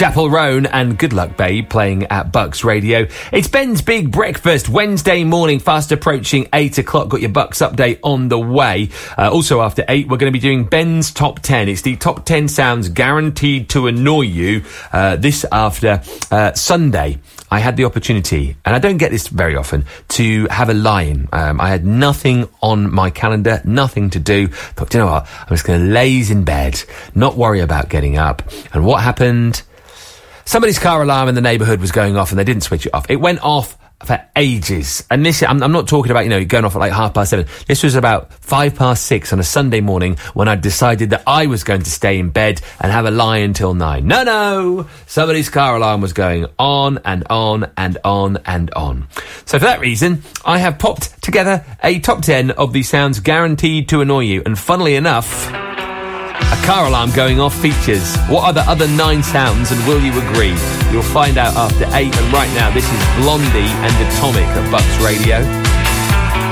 Chapel Roan and Good Luck Babe playing at Bucks Radio. It's Ben's Big Breakfast, Wednesday morning, fast approaching 8 o'clock. Got your Bucks update on the way. Also after 8, we're going to be doing Ben's Top 10. It's the top 10 sounds guaranteed to annoy you. This after Sunday. I had the opportunity, and I don't get this very often, to have a lie-in. I had nothing on my calendar, nothing to do. Thought, do you know what? I'm just going to laze in bed, not worry about getting up. And what happened? Somebody's car alarm in the neighbourhood was going off, and they didn't switch it off. It went off for ages. And this, I'm not talking about, going off at like 7:30. This was about 6:05 on a Sunday morning when I decided that I was going to stay in bed and have a lie until 9. No, somebody's car alarm was going on and on and on and on. So for that reason, I have popped together a top 10 of the sounds guaranteed to annoy you. And funnily enough, a car alarm going off features. What are the other 9 sounds, and will you agree? You'll find out after 8, and right now this is Blondie and Atomic at Bucks Radio.